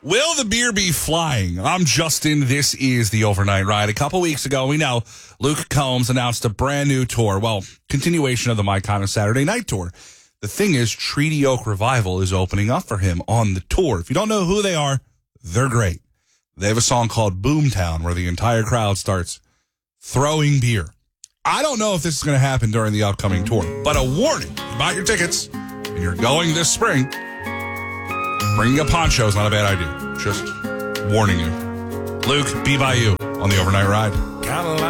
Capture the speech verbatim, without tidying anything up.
Will the beer be flying? I'm Justin. This is the Overnight Ride. A couple weeks ago, we know Luke Combs announced a brand new tour. Well, continuation of the My Kind of Saturday Night tour. The thing is, Treaty Oak Revival is opening up for him on the tour. If you don't know who they are, they're great. They have a song called Boomtown where the entire crowd starts throwing beer. I don't know if this is going to happen during the upcoming tour, but a warning, you buy your tickets and you're going this spring, bringing a poncho is not a bad idea. Just warning you. Luke, be by you on the Overnight Ride.